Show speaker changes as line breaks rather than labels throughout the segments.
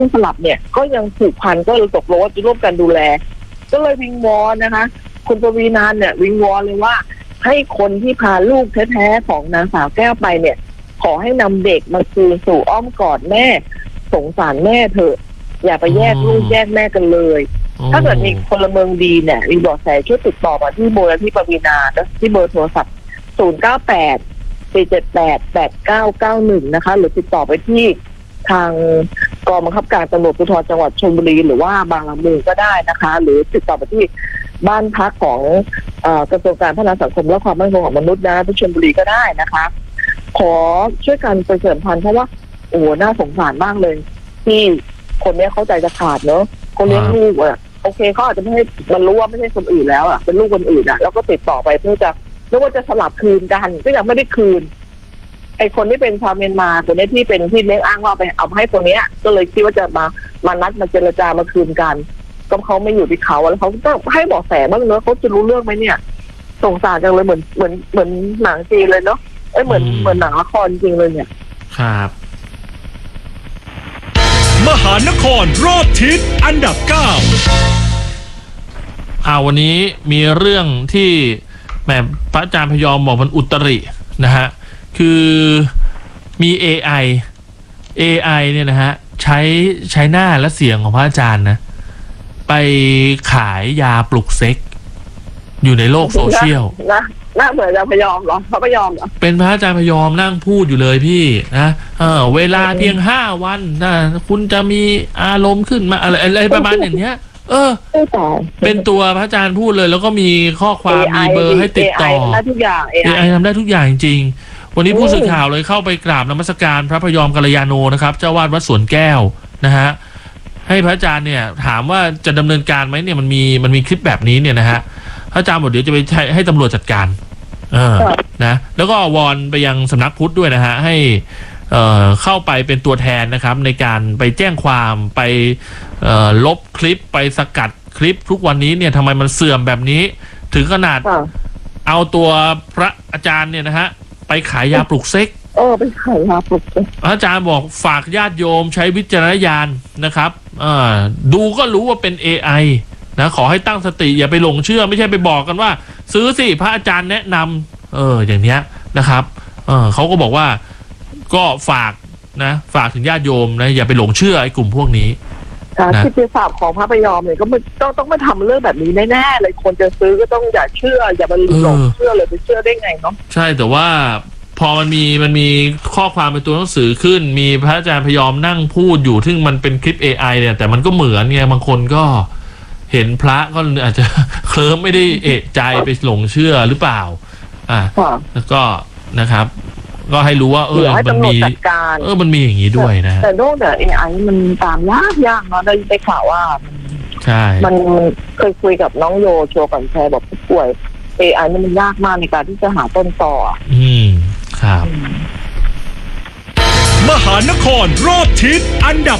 สลับเนี่ยก็ยังผูกพันก็เลยตกลงว่าจะร่วมกันดูแลก็เลยวิงวอนนะคะคุณปวีณาเนี่ยวิงวอนเลยว่าให้คนที่พาลูกแท้ๆของนางสาวแก้วไปเนี่ยขอให้นำเด็กมาคืนสู่อ้อมกอดแม่สงสารแม่เถอะอย่าไปแยกลูกแยกแม่กันเลยถ้าเกิดมีพลเมืองดีเนี่ยมีเบาะแสช่วยติดต่อมาที่มูลนิธิปวีณาที่เบอร์โทรศัพท์098-478-8991นะคะหรือติดต่อไปที่ทางกองบังคับการตำรวจภูธรจังหวัดชลบุรีหรือว่าบางละมุงก็ได้นะคะหรือติดต่อไปที่บ้านพักของกระทรวงการพัฒนาสังคมและความมั่นคงของมนุษย์นะที่ชลบุรีก็ได้นะคะขอช่วยกันประชาสัมพันธ์เพราะว่าโอ้น่าสงสารมากเลยที่คนนี้เข้าใจจะขาดเนอะเขาเลี้ยงลูกอ่ะโอเคเขาอาจจะไม่ให้มันรู้ว่าไม่ใช่คนอื่นแล้วอ่ะเป็นลูกคนอื่นอ่ะแล้วก็ติดต่อไปเพื่อจะนึกว่าจะสลับคืนกันก็ยังไม่ได้คืนไอคนที่เป็นชาวเมียนมาคนนี้ที่เป็นที่เลี้ยงอ้างว่าไปเอาให้คนนี้ก็เลยคิดว่าจะมานัดมาเจรจามาคืนกันก็เขาไม่อยู่ที่เขาแล้วเขาต้องให้เบาะแสบ้างเนอะเขาจะรู้เรื่องไหมเนี่ยสงสารจังเลยเหมือนหนังจีนเลยเนาะเหมือนหนังละครจริงเลยเนี่ย
ครับมหานครรอบทิศอันดับ 9วันนี้มีเรื่องที่แม่พระอาจารย์พยอมบอกมันอุตรินะฮะคือมี AI เนี่ยนะฮะใช้หน้าและเสียงของพระอาจารย์นะไปขายยาปลุกเซ็กอยู่ในโลกโซเชียล
น่าเหมือนอาจารย์พยอมเหรอพระพยอมเหรอ
เป็นพระอาจารย์พยอมนั่งพูดอยู่เลยพี่นะเวลาเพียง5 วันนะคุณจะมีอารมณ์ขึ้นมาอะไรประมาณอย่างเนี้ยเป็นตัวพระอาจารย์พูดเลยแล้วก็มีข้อความมีเบอร์ให้ติดต่อ
AI ทำได้ทุกอย่าง
AI ทำได้ทุกอย่างจริงๆวันนี้ผู้สื่อข่าวเลยเข้าไปกราบนมัสการพระพยอมกัลยาโนนะครับเจ้าวาดวัดสวนแก้วนะฮะให้พระอาจารย์เนี่ยถามว่าจะดำเนินการไหมเนี่ยมันมีคลิปแบบนี้เนี่ยนะฮะพระอาจารย์บอกเดี๋ยวจะไปให้ตำรวจจัดการนะแล้วก็วอนไปยังสำนักพุทธด้วยนะฮะให้เข้าไปเป็นตัวแทนนะครับในการไปแจ้งความไปลบคลิปไปสกัดคลิปทุกวันนี้เนี่ยทำไมมันเสื่อมแบบนี้ถึงขนาดเอาตัวพระอาจารย์เนี่ยนะฮะไปขายยาปลุกเซ็ก
ไปขายยาปลุกเซ็ก
อาจารย์บอกฝากญาติโยมใช้วิจารณญาณนะครับดูก็รู้ว่าเป็น AI นะขอให้ตั้งสติอย่าไปหลงเชื่อไม่ใช่ไปบอกกันว่าซื้อสิพระอาจารย์แนะนำอย่างเนี้ยนะครับเขาก็บอกว่าก็ฝากถึงญาติโยมนะอย่าไปหลงเชื่อไอ้กลุ่มพวกนี้
การที่จะสอบของพระพยอมเนี่ยก็ต้องมาทำเรื่องแบบนี้แน่ๆเลยคนจะซื้อก็ต้องอย่าเชื่ออย่าไปหลงเชื่อเลยไปเชื่อได้ไงเนาะ
ใช่แต่ว่าพอมันมีข้อความเป็นตัวหนังสือขึ้นมีพระอาจารย์พยอมนั่งพูดอยู่ซึ่งมันเป็นคลิป AI เนี่ยแต่มันก็เหมือนไงบางคนก็เห็นพระก็อาจจะเคลิ้มไม่ได้เอะใจไปหลงเชื่อหรือเปล่าแล้วก็นะครับก็ให้รู้ว่ามันมีมันมีอย่างนี้ด้วยนะ
แต่โลกแต่ AI มันตามยากเนาะได้ข่าวว่า
ใช่
มันเคยคุยกับน้องโยโชว์กันแชร์บอกผู้ป่วย AI มันยากมากในการที่จะหาต้นตอ
ครับมหานครรอบทิศอันดับ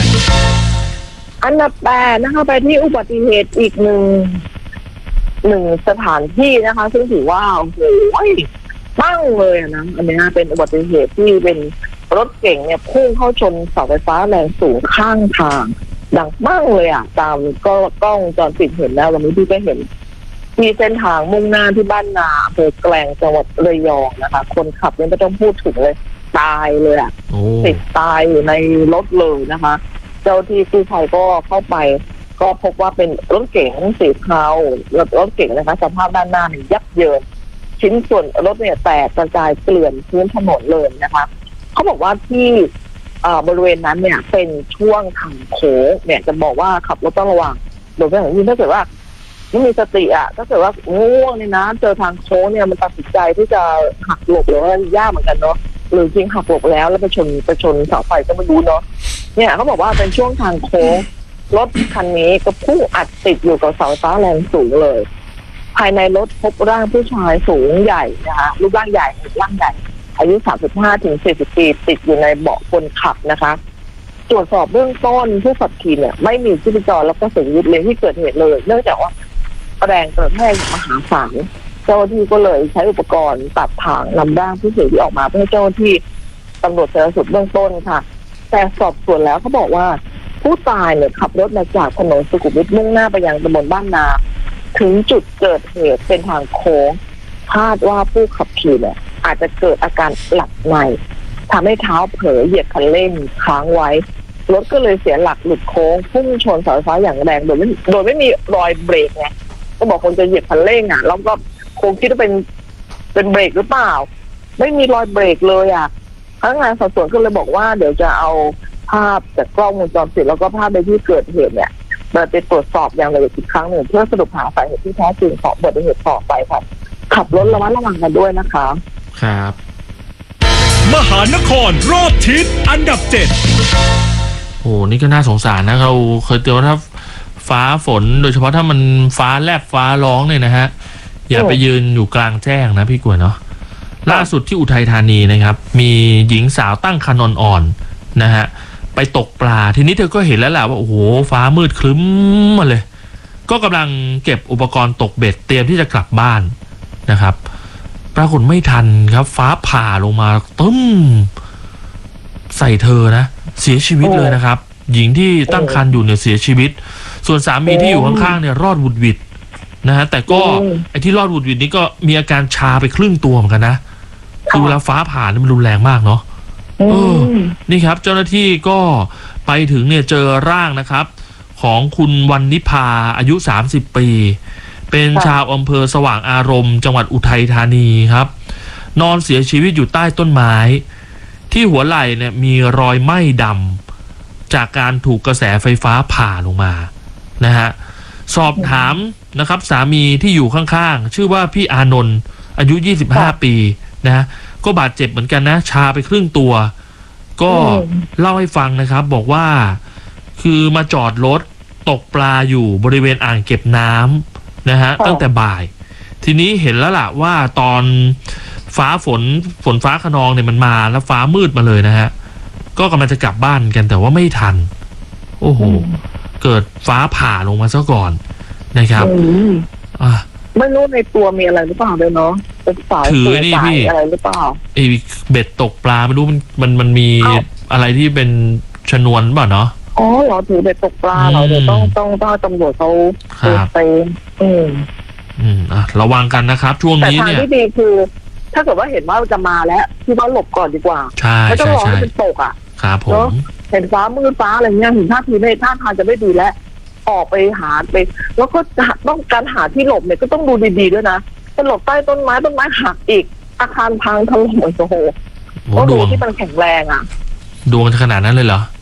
8
นะคะไปที่อุบัติเหตุอีกหนึ่งสถานที่นะคะซึ่งถือว่าโอ้โหปั้งเลยนะอันนี้เป็นอุบัติเหตุที่เป็นรถเก่งเนี่ยพุ่งเข้าชนเสาไฟฟ้าแรงสูงข้างทางดังปั้งเลยตามก็กล้องจรปิดเห็นแล้ววันนี้พี่ก็เห็นที่เส้นทางมุ่งหน้าที่บ้านนาอำเภอแกลงจังหวัดระยองนะคะคนขับเนี่ยไม่ต้องพูดถึงเลยตายเลยติดตายอยู่ในรถเลยนะคะเจ้าที่กู้ภัยก็เข้าไปก็พบว่าเป็นรถเก๋งสีเทารถเก๋งนะคะสภาพด้านหน้าเนี่ยยับเยินชิ้นส่วนรถเนี่ยแตกกระจายเกลื่อนพื้นถนนเลยนะคะเขาบอกว่าที่บริเวณนั้นเนี่ยเป็นช่วงทางโค้งเนี่ยจะบอกว่าขับรถต้องระวังโดยเฉพาะอย่างยิ่งถ้าเกิดว่าไม่มีสติถ้าเกิดว่าง่วงเนี่ยนะเจอทางโค้งเนี่ยมันตัดสินใจที่จะหักหลบหรือว่ายากเหมือนกันเนาะหรือจริงหักหลบแล้วไปชนเสาไฟก็ไม่รู้เนาะเนี่ยเขาบอกว่าเป็นช่วงทางโค้งรถคันนี้ก็พุ่งอัดติดอยู่กับเสาไฟฟ้าแรงสูงเลยภายในรถพบร่างผู้ชายสูงใหญ่นะคะรูปร่างใหญ่อายุ 35-40 ปีติดอยู่ในเบาะคนขับนะคะตรวจสอบเบื้องต้นผู้ขับขี่เนี่ยไม่มีชีพจรแล้วก็เสียชีวิตเลยที่เกิดเหตุเลยเนื่องจากว่าแรงกระแทกมหาศาลเจ้าหน้าที่ก็เลยใช้อุปกรณ์ตัดถ่างนำร่างผู้เสียชีวิตออกมาเพื่อให้เจ้าหน้าที่ตำรวจชันสูตรเบื้องต้นค่ะแต่สอบสวนแล้วเขาบอกว่าผู้ตายเนี่ยขับรถมาจากถนนสุขุมวิทมุ่งหน้าไปยังตำบลบ้านนาถึงจุดเกิดเหตุเป็นทางโค้งคาดว่าผู้ขับขี่เนี่ยอาจจะเกิดอาการหลับในทำให้เท้าเผลอเหยียบคันเร่งค้างไว้รถก็เลยเสียหลักหลุดโค้งพุ่งชนเสาไฟฟ้าอย่างแรงโดยไม่มีรอยเบรกไงก็บอกคนจะเหยียบคันเร่งอ่ะแล้วก็คงคิดว่าเป็นเบรกหรือเปล่าไม่มีรอยเบรกเลยอ่ะพนักงานสอบสวนก็เลยบอกว่าเดี๋ยวจะเอาภาพจากกล้องวงจรปิดแล้วก็ภาพในที่เกิดเหตุเนี่ยมาไปตรวจสอบอย่างละเอียดอีกครั้งหนึ่งเพื่อสรุปหาสาเหตุที่แท้จริงของอุบัติเหตุต่อไปครับขับรถระมัดระวังกันด้วยนะคะ
ครับ
มหานครรอบทิศอันดับ7
โอ้นี่ก็น่าสงสารนะเราเคยเตือนว่าถ้าฟ้าฝนโดยเฉพาะถ้ามันฟ้าแลบฟ้าร้องเนี่ยนะฮะอย่าไปยืนอยู่กลางแจ้งนะพี่กวยเนาะล่าสุดที่อุทัยธานีนะครับมีหญิงสาวตั้งครรภ์อ่อนๆนะฮะไปตกปลาทีนี้เธอก็เห็นแล้วแหละว่าโอ้โหฟ้ามืดครึ้มมาเลยก็กำลังเก็บอุปกรณ์ตกเบ็ดเตรียมที่จะกลับบ้านนะครับปรากฏไม่ทันครับฟ้าผ่าลงมาตึ้มใส่เธอนะเสียชีวิตเลยนะครับหญิงที่ตั้งครรภ์อยู่เนี่ยเสียชีวิตส่วนสามีที่อยู่ข้างๆเนี่ยรอดหวุดหวิดนะฮะแต่ก็ไอ้ที่รอดหวุดหวิดนี้ก็มีอาการชาไปครึ่งตัวเหมือนกันนะคือเวลาฟ้าผ่านี่มันรุนแรงมากเนาะนี่ครับเจ้าหน้าที่ก็ไปถึงเนี่ยเจอร่างนะครับของคุณวรรณิพาอายุ30 ปีเป็นชาวอำเภอสว่างอารมณ์จังหวัดอุทัยธานีครับนอนเสียชีวิตอยู่ใต้ต้นไม้ที่หัวไหล่เนี่ยมีรอยไหม้ดำจากการถูกกระแสไฟฟ้าผ่าลงมานะฮะสอบถามนะครับสามีที่อยู่ข้างๆชื่อว่าพี่อานนท์อายุ25 ปีนะก็บาดเจ็บเหมือนกันนะชาไปครึ่งตัวก็เล่าให้ฟังนะครับบอกว่าคือมาจอดรถตกปลาอยู่บริเวณอ่างเก็บน้ำนะฮะตั้งแต่บ่ายทีนี้เห็นแล้วล่ะว่าตอนฟ้าฝนฟ้าคะนองเนี่ยมันมาแล้วฟ้ามืดมาเลยนะฮะก็กำลังจะกลับบ้านกันแต่ว่าไม่ทันโอ้โหเกิดฟ้าผ่าลงมาซะก่อนนะครับ
ไม่รู้ในตัวมีอะไรหรือเปล่าเลยเนาะเป็นสายถือนี่พี่อะไรหรือเปล่า
ไอ้เบ็ดตกปลาไม่รู้มันมีอะไรที่เป็นชนวนเปล่าเนาะ
อ๋อเหรอถือเบ็ดตกปลาเราเดี๋ยวต้องตำรวจเขาไป
ระวังกันนะครับช่วงนี้เนี่ย
แต่ทางที่ดีคือถ้าเกิดว่าเห็นว่าจะมาแล้วที่ว่าหลบก่อนดีกว่าไม่ต้องรอให้มันตกอ่ะ
ครับผม
เห็นฟ้ามืดฟ้าอะไรเงี้ยเห็นท่าทีไม่ท่าทางจะไม่ดีแล้วออกไปหาไปแล้วก็ต้องการหาที่หลบเนี่ยก็ต้องดูดีๆด้วยนะจะหลบใต้ต้นไม้หักอีกอาคารพังถล่มโอ้โหก็ดูที่มันแข็งแรงอ่ะ
ดวงขนาดนั้นเลยเหรอ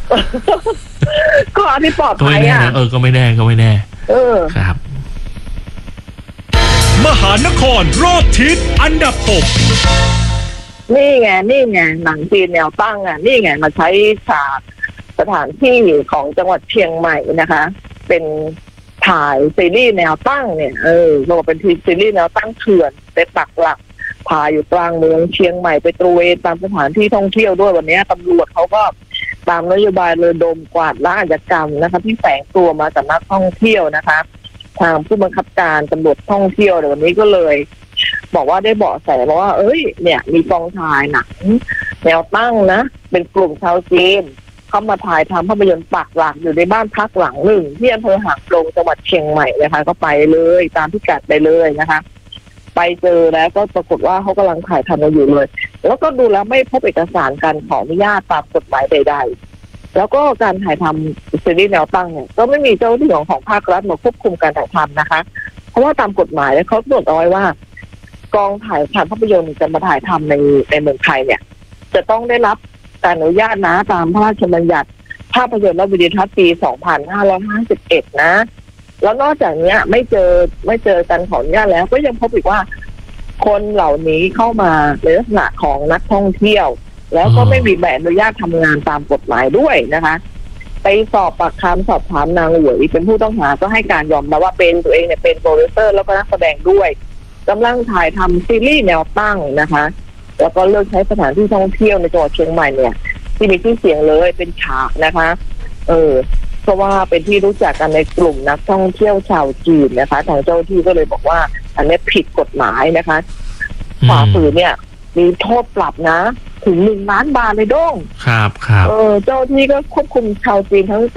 ก็อันที่ปลอดภัย
อ่ะก็ไม่แน่ครับ
มหานครรอบทิศอันดับ6
นี่ไงหนังจีนแนวตั้งอ่ะนี่ไงมาใช้ฉากสถานที่ของจังหวัดเชียงใหม่นะคะเป็นถ่ายซีรีส์แนวตั้งเนี่ยเราเป็นซีรีส์แนวตั้งเถื่อนไปปักหลักพาอยู่กลางเมืองเชียงใหม่ไปตระเวนตามสถานที่ท่องเที่ยวด้วยวันนี้ตำรวจเขาก็ตามนโยบายระดมกวาดล้างอาชญากรรมนะคะที่แฝงตัวมาจากนักท่องเที่ยวนะคะทางผู้บังคับการตำรวจท่องเที่ยวในวันนี้ก็เลยบอกว่าได้เบาะแสมาว่าเนี่ยมีกองถ่ายหนังแนวตั้งนะเป็นกลุ่มชาวจีนเข้ามาถ่ายทำภาพยนตร์ปักหลักอยู่ในบ้านพักหลังหนึ่งที่อำเภอหางดงจังหวัดเชียงใหม่นะคะก็ไปเลยตามพิกัดไปเลยนะคะไปเจอแล้วก็ปรากฏว่าเขากำลังถ่ายทำกันอยู่เลยแล้วก็ดูแล้วไม่พบเอกสารการขออนุญาตตามกฎหมายใดๆแล้วก็การถ่ายทำซีรีส์แนวตั้งเนี่ยก็ไม่มีเจ้าหน้าที่ของภาครัฐมาควบคุมการถ่ายทำนะคะเพราะว่าตามกฎหมายเขากำหนดเอาไว้ว่ากองถ่ายภาพยนตร์จะมาถ่ายทำในเมืองไทยเนี่ยจะต้องได้รับการอนุญาตนะตามพระราชบัญญัติภาพยนตร์และวิดีทัศน์ปี 2551 นะแล้วนอกจากนี้ไม่เจอการขออนุญาตแล้วก็ยังพบอีกว่าคนเหล่านี้เข้ามาในลักษณะของนักท่องเที่ยวแล้วก็ไม่มีใบอนุญาตทำงานตามกฎหมายด้วยนะคะไปสอบปากคำสอบถามนางหวยเป็นผู้ต้องหาก็ให้การยอมรับว่าเป็นตัวเองเนี่ยเป็นโปรดิวเซอร์แล้วก็นักแสดงด้วยกำลังถ่ายทำซีรีส์แนวตั้งนะคะแล้วก็เลือกใช้สถานที่ท่องเที่ยวในจังหวัดเชียงใหม่เนี่ยที่มีชื่อเสียงเลยเป็นฉากนะคะเพราะว่าเป็นที่รู้จักกันในกลุ่มนักท่องเที่ยวชาวจีนนะคะทางเจ้าที่ก็เลยบอกว่าอันนี้ผิดกฎหมายนะคะฝ่าฝืนเนี่ยมีโทษปรับนะถึถึง1 ล้านบาทเลยโด้ง
ครับครับ
เจ้าที่ก็ควบคุมชาวจีนทั้ง